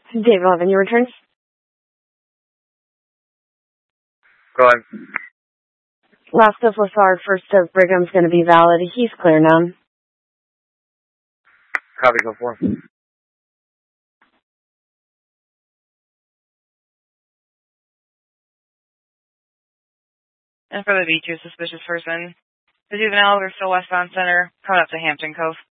Dave 11, your returns? Go ahead. Last of Lassard, first of Brigham's going to be valid. He's clear now. Copy, go for. And for the V2 suspicious person, the juvenile, we're still westbound center, coming up to Hampton Cove.